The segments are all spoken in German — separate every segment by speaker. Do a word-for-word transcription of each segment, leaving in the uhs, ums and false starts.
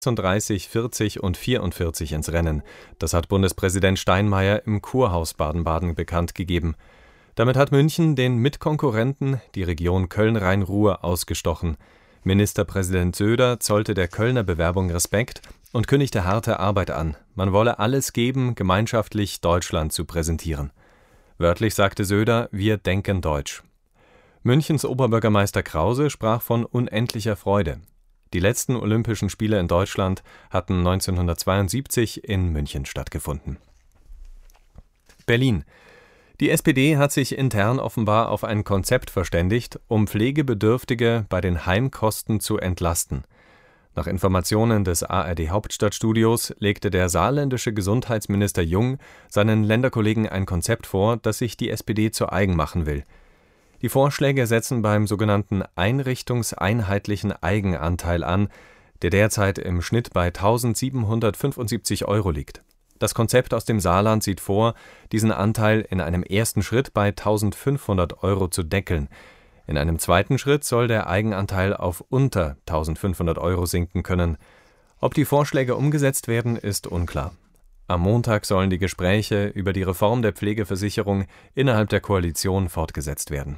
Speaker 1: sechsunddreißig, vierzig und vierundvierzig ins Rennen. Das hat Bundespräsident Steinmeier im Kurhaus Baden-Baden bekannt gegeben. Damit hat München den Mitkonkurrenten, die Region Köln-Rhein-Ruhr, ausgestochen. Ministerpräsident Söder zollte der Kölner Bewerbung Respekt und kündigte harte Arbeit an. Man wolle alles geben, gemeinschaftlich Deutschland zu präsentieren. Wörtlich sagte Söder: Wir denken deutsch. Münchens Oberbürgermeister Krause sprach von unendlicher Freude. Die letzten Olympischen Spiele in Deutschland hatten neunzehnhundertzweiundsiebzig in München stattgefunden. Berlin. Die S P D hat sich intern offenbar auf ein Konzept verständigt, um Pflegebedürftige bei den Heimkosten zu entlasten. Nach Informationen des A R D-Hauptstadtstudios legte der saarländische Gesundheitsminister Jung seinen Länderkollegen ein Konzept vor, das sich die S P D zu eigen machen will. Die Vorschläge setzen beim sogenannten einrichtungseinheitlichen Eigenanteil an, der derzeit im Schnitt bei eintausendsiebenhundertfünfundsiebzig Euro liegt. Das Konzept aus dem Saarland sieht vor, diesen Anteil in einem ersten Schritt bei eintausendfünfhundert Euro zu deckeln. In einem zweiten Schritt soll der Eigenanteil auf unter eintausendfünfhundert Euro sinken können. Ob die Vorschläge umgesetzt werden, ist unklar. Am Montag sollen die Gespräche über die Reform der Pflegeversicherung innerhalb der Koalition fortgesetzt werden.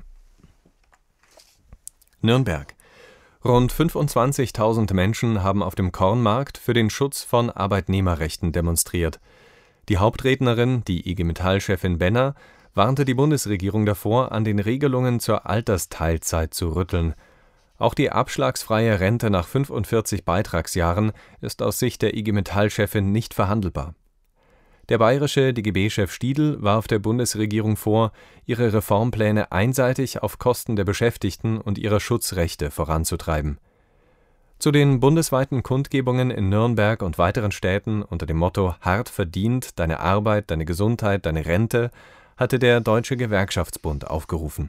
Speaker 1: Nürnberg. Rund fünfundzwanzigtausend Menschen haben auf dem Kornmarkt für den Schutz von Arbeitnehmerrechten demonstriert. Die Hauptrednerin, die I G Metall-Chefin Benner, warnte die Bundesregierung davor, an den Regelungen zur Altersteilzeit zu rütteln. Auch die abschlagsfreie Rente nach fünfundvierzig Beitragsjahren ist aus Sicht der I G Metall-Chefin nicht verhandelbar. Der bayerische D G B-Chef Stiedl warf der Bundesregierung vor, ihre Reformpläne einseitig auf Kosten der Beschäftigten und ihrer Schutzrechte voranzutreiben. Zu den bundesweiten Kundgebungen in Nürnberg und weiteren Städten unter dem Motto »Hart verdient, deine Arbeit, deine Gesundheit, deine Rente« hatte der Deutsche Gewerkschaftsbund aufgerufen.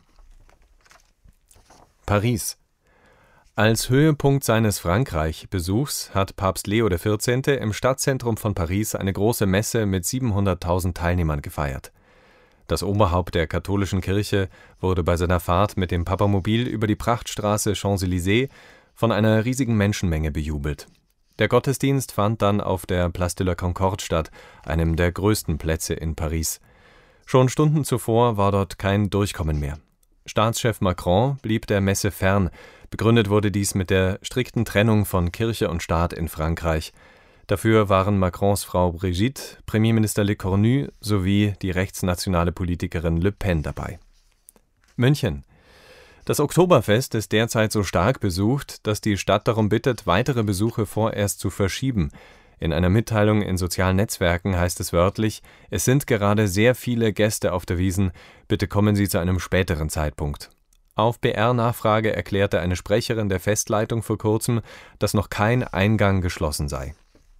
Speaker 1: Paris. Als Höhepunkt seines Frankreich-Besuchs hat Papst Leo der Vierzehnte im Stadtzentrum von Paris eine große Messe mit siebenhunderttausend Teilnehmern gefeiert. Das Oberhaupt der katholischen Kirche wurde bei seiner Fahrt mit dem Papamobil über die Prachtstraße Champs-Élysées von einer riesigen Menschenmenge bejubelt. Der Gottesdienst fand dann auf der Place de la Concorde statt, einem der größten Plätze in Paris. Schon Stunden zuvor war dort kein Durchkommen mehr. Staatschef Macron blieb der Messe fern. Begründet wurde dies mit der strikten Trennung von Kirche und Staat in Frankreich. Dafür waren Macrons Frau Brigitte, Premierminister Lecornu sowie die rechtsnationale Politikerin Le Pen dabei. München. Das Oktoberfest ist derzeit so stark besucht, dass die Stadt darum bittet, weitere Besuche vorerst zu verschieben. In einer Mitteilung in sozialen Netzwerken heißt es wörtlich: Es sind gerade sehr viele Gäste auf der Wiesn, bitte kommen Sie zu einem späteren Zeitpunkt. Auf B R-Nachfrage erklärte eine Sprecherin der Festleitung vor kurzem, dass noch kein Eingang geschlossen sei.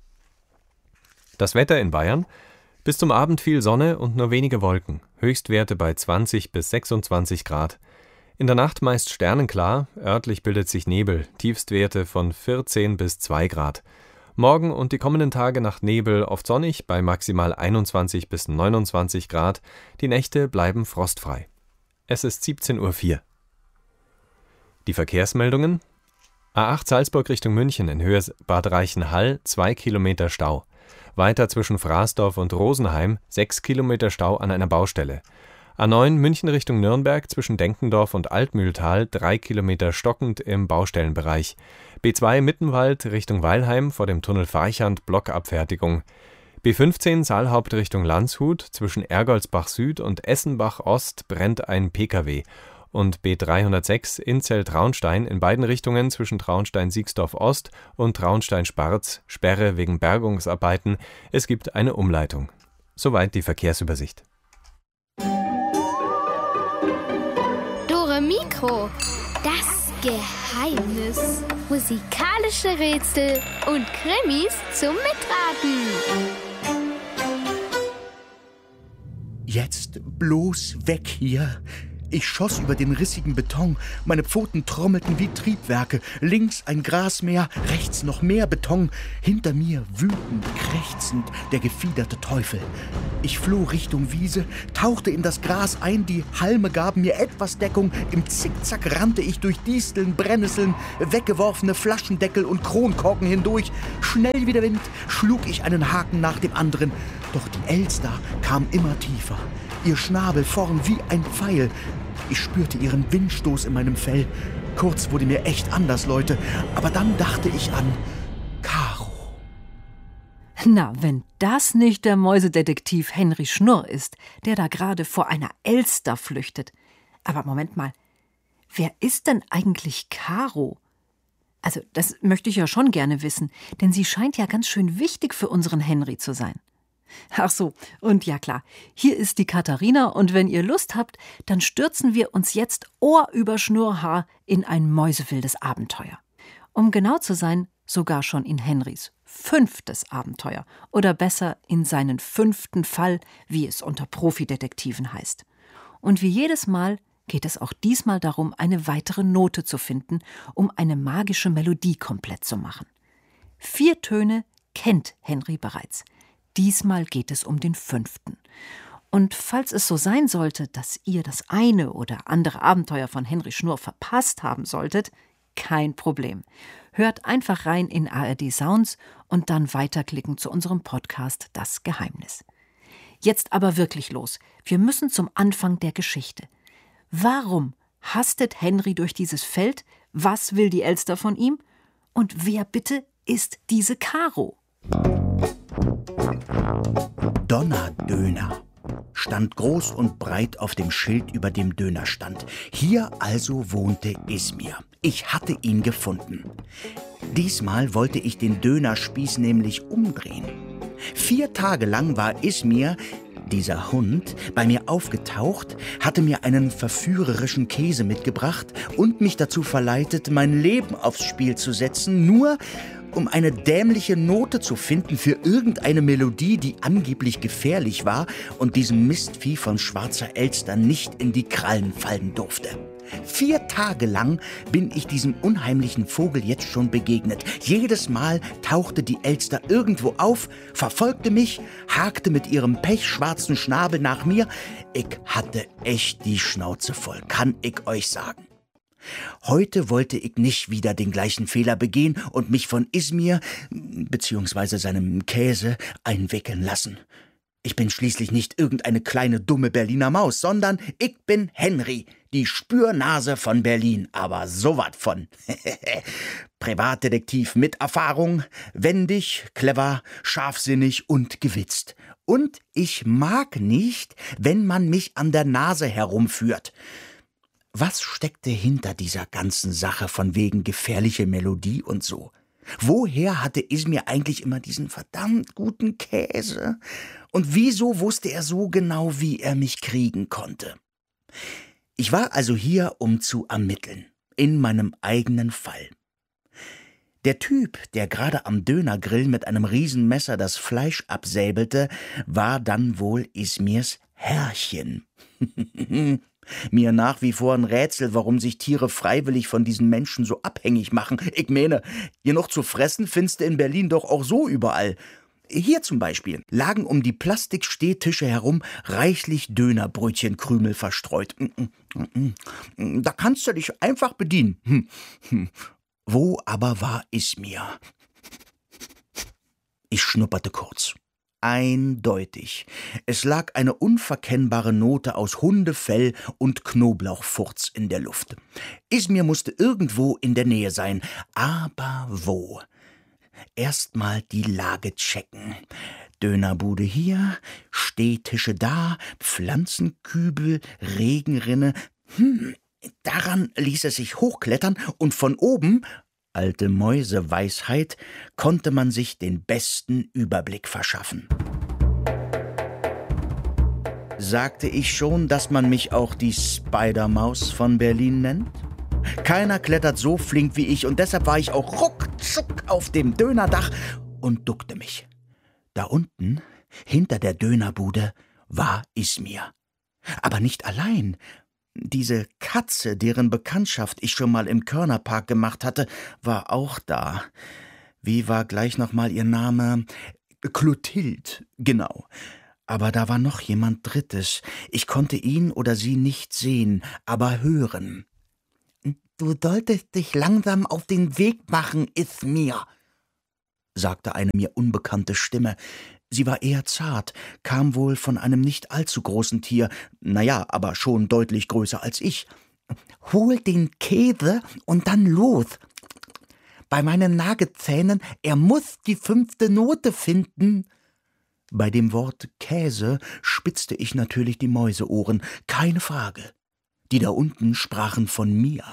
Speaker 1: Das Wetter in Bayern: Bis zum Abend viel Sonne und nur wenige Wolken, Höchstwerte bei zwanzig bis sechsundzwanzig Grad. In der Nacht meist sternenklar, örtlich bildet sich Nebel, Tiefstwerte von vierzehn bis zwei Grad. Morgen und die kommenden Tage nach Nebel oft sonnig bei maximal einundzwanzig bis neunundzwanzig Grad. Die Nächte bleiben frostfrei. Es ist siebzehn Uhr vier. Die Verkehrsmeldungen: A acht Salzburg Richtung München in Höhe Bad Reichenhall zwei Kilometer Stau. Weiter zwischen Fraßdorf und Rosenheim sechs Kilometer Stau an einer Baustelle. A neun München Richtung Nürnberg zwischen Denkendorf und Altmühltal drei Kilometer stockend im Baustellenbereich. B zwei Mittenwald Richtung Weilheim vor dem Tunnel Farchant Blockabfertigung. B fünfzehn Saalhaupt Richtung Landshut zwischen Ergoldsbach Süd und Essenbach Ost brennt ein P K W. Und B dreihundertsechs Inzell-Traunstein in beiden Richtungen zwischen Traunstein-Siegsdorf Ost und Traunstein-Sparz Sperre wegen Bergungsarbeiten. Es gibt eine Umleitung. Soweit die Verkehrsübersicht.
Speaker 2: Dore Mikro, das Geheimnis. Musikalische Rätsel und Krimis zum Mitraten.
Speaker 3: Jetzt bloß weg hier. Ich schoss über den rissigen Beton. Meine Pfoten trommelten wie Triebwerke. Links ein Grasmeer, rechts noch mehr Beton. Hinter mir wütend, krächzend der gefiederte Teufel. Ich floh Richtung Wiese, tauchte in das Gras ein. Die Halme gaben mir etwas Deckung. Im Zickzack rannte ich durch Disteln, Brennnesseln, weggeworfene Flaschendeckel und Kronkorken hindurch. Schnell wie der Wind schlug ich einen Haken nach dem anderen. Doch die Elster kam immer tiefer. Ihr Schnabel vorn wie ein Pfeil. Ich spürte ihren Windstoß in meinem Fell. Kurz wurde mir echt anders, Leute. Aber dann dachte ich an Karo.
Speaker 4: Na, wenn das nicht der Mäusedetektiv Henry Schnurr ist, der da gerade vor einer Elster flüchtet. Aber Moment mal, wer ist denn eigentlich Karo? Also, das möchte ich ja schon gerne wissen, denn sie scheint ja ganz schön wichtig für unseren Henry zu sein. Ach so, und ja klar, hier ist die Katharina und wenn ihr Lust habt, dann stürzen wir uns jetzt Ohr über Schnurrhaar in ein mäusewildes Abenteuer. Um genau zu sein, sogar schon in Henrys fünftes Abenteuer oder besser in seinen fünften Fall, wie es unter Profidetektiven heißt. Und wie jedes Mal geht es auch diesmal darum, eine weitere Note zu finden, um eine magische Melodie komplett zu machen. Vier Töne kennt Henry bereits. Diesmal geht es um den fünften. Und falls es so sein sollte, dass ihr das eine oder andere Abenteuer von Henry Schnurr verpasst haben solltet, kein Problem. Hört einfach rein in A R D Sounds und dann weiterklicken zu unserem Podcast Das Geheimnis. Jetzt aber wirklich los. Wir müssen zum Anfang der Geschichte. Warum hastet Henry durch dieses Feld? Was will die Elster von ihm? Und wer bitte ist diese Karo?
Speaker 3: Donnerdöner stand groß und breit auf dem Schild über dem Dönerstand. Hier also wohnte Ismir. Ich hatte ihn gefunden. Diesmal wollte ich den Dönerspieß nämlich umdrehen. Vier Tage lang war Ismir, dieser Hund, bei mir aufgetaucht, hatte mir einen verführerischen Käse mitgebracht und mich dazu verleitet, mein Leben aufs Spiel zu setzen, nur um eine dämliche Note zu finden für irgendeine Melodie, die angeblich gefährlich war und diesem Mistvieh von Schwarzer Elster nicht in die Krallen fallen durfte. Vier Tage lang bin ich diesem unheimlichen Vogel jetzt schon begegnet. Jedes Mal tauchte die Elster irgendwo auf, verfolgte mich, hakte mit ihrem pechschwarzen Schnabel nach mir. Ich hatte echt die Schnauze voll, kann ich euch sagen. Heute wollte ich nicht wieder den gleichen Fehler begehen und mich von Ismir bzw. seinem Käse einwickeln lassen. Ich bin schließlich nicht irgendeine kleine dumme Berliner Maus, sondern ich bin Henry, die Spürnase von Berlin, aber sowas von. Privatdetektiv mit Erfahrung, wendig, clever, scharfsinnig und gewitzt. Und ich mag nicht, wenn man mich an der Nase herumführt. Was steckte hinter dieser ganzen Sache von wegen gefährliche Melodie und so? Woher hatte Ismir eigentlich immer diesen verdammt guten Käse? Und wieso wusste er so genau, wie er mich kriegen konnte? Ich war also hier, um zu ermitteln, in meinem eigenen Fall. Der Typ, der gerade am Dönergrill mit einem Riesenmesser das Fleisch absäbelte, war dann wohl Ismirs Herrchen. Mir nach wie vor ein Rätsel, warum sich Tiere freiwillig von diesen Menschen so abhängig machen. Ich meine, genug zu fressen findest du in Berlin doch auch so überall. Hier zum Beispiel lagen um die Plastikstehtische herum reichlich Dönerbrötchenkrümel verstreut. Da kannst du dich einfach bedienen. Wo aber war Ismir? Ich schnupperte kurz. Eindeutig. Es lag eine unverkennbare Note aus Hundefell und Knoblauchfurz in der Luft. Ismir musste irgendwo in der Nähe sein. Aber wo? Erstmal die Lage checken. Dönerbude hier, Stehtische da, Pflanzenkübel, Regenrinne. Hm, daran ließ es sich hochklettern und von oben, alte Mäuseweisheit, konnte man sich den besten Überblick verschaffen. Sagte ich schon, dass man mich auch die Spider-Maus von Berlin nennt? Keiner klettert so flink wie ich und deshalb war ich auch ruckzuck auf dem Dönerdach und duckte mich. Da unten, hinter der Dönerbude, war Ismir. Aber nicht allein. Diese Katze, deren Bekanntschaft ich schon mal im Körnerpark gemacht hatte, war auch da. Wie war gleich noch mal ihr Name? Clotilde, genau. Aber da war noch jemand Drittes. Ich konnte ihn oder sie nicht sehen, aber hören. »Du solltest dich langsam auf den Weg machen, Ismir«, sagte eine mir unbekannte Stimme. Sie war eher zart, kam wohl von einem nicht allzu großen Tier, naja, aber schon deutlich größer als ich. »Hol den Käse und dann los. Bei meinen Nagezähnen, er muss die fünfte Note finden.« Bei dem Wort Käse spitzte ich natürlich die Mäuseohren, keine Frage. Die da unten sprachen von mir.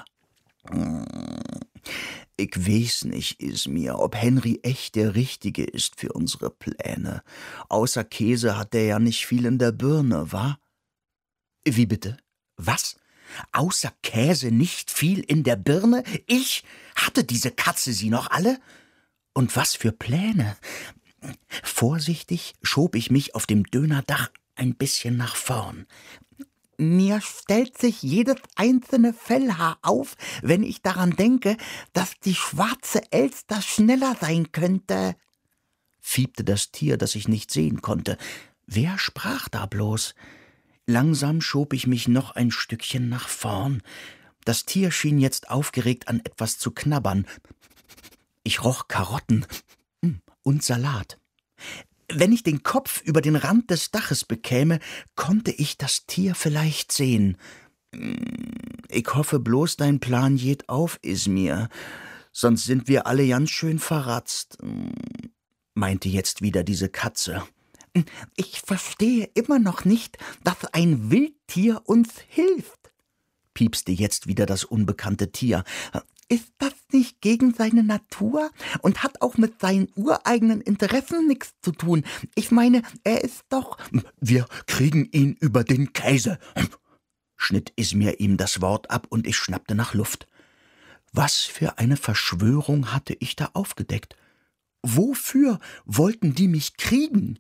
Speaker 3: Ich weiß nicht, Ismir, ob Henry echt der Richtige ist für unsere Pläne. Außer Käse hat der ja nicht viel in der Birne, wa? Wie bitte? Was? Außer Käse nicht viel in der Birne? Ich? Hatte diese Katze sie noch alle? Und was für Pläne? Vorsichtig schob ich mich auf dem Dönerdach ein bisschen nach vorn. Mir stellt sich jedes einzelne Fellhaar auf, wenn ich daran denke, dass die schwarze Elster schneller sein könnte, fiebte das Tier, das ich nicht sehen konnte. Wer sprach da bloß? Langsam schob ich mich noch ein Stückchen nach vorn. Das Tier schien jetzt aufgeregt an etwas zu knabbern. Ich roch Karotten und Salat. Wenn ich den Kopf über den Rand des Daches bekäme, konnte ich das Tier vielleicht sehen. Ich hoffe bloß, dein Plan geht auf, Ismir, sonst sind wir alle ganz schön verratzt, meinte jetzt wieder diese Katze. Ich verstehe immer noch nicht, dass ein Wildtier uns hilft, piepste jetzt wieder das unbekannte Tier. Ist das nicht gegen seine Natur und hat auch mit seinen ureigenen Interessen nichts zu tun? Ich meine, er ist doch... Wir kriegen ihn über den Käse, schnitt Ismir ihm das Wort ab und ich schnappte nach Luft. Was für eine Verschwörung hatte ich da aufgedeckt? Wofür wollten die mich kriegen?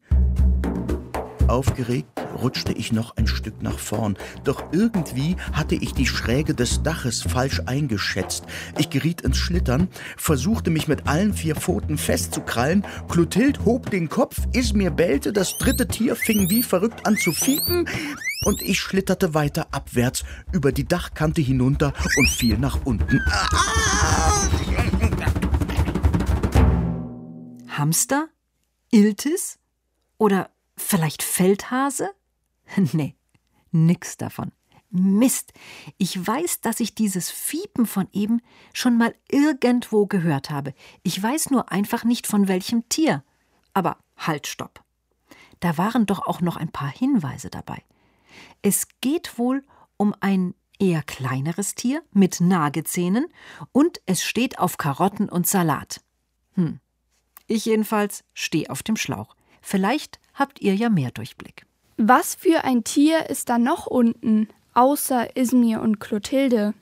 Speaker 3: Aufgeregt rutschte ich noch ein Stück nach vorn, doch irgendwie hatte ich die Schräge des Daches falsch eingeschätzt. Ich geriet ins Schlittern, versuchte mich mit allen vier Pfoten festzukrallen, Clotilde hob den Kopf, Ismir bellte, das dritte Tier fing wie verrückt an zu fiepen und ich schlitterte weiter abwärts über die Dachkante hinunter und fiel nach unten.
Speaker 4: Hamster? Iltis? Oder vielleicht Feldhase? Nee, nix davon. Mist, ich weiß, dass ich dieses Fiepen von eben schon mal irgendwo gehört habe. Ich weiß nur einfach nicht, von welchem Tier. Aber halt, stopp. Da waren doch auch noch ein paar Hinweise dabei. Es geht wohl um ein eher kleineres Tier mit Nagezähnen und es steht auf Karotten und Salat. Hm, ich jedenfalls stehe auf dem Schlauch. Vielleicht habt ihr ja mehr Durchblick.
Speaker 5: Was für ein Tier ist da noch unten, außer Ismir und Clotilde?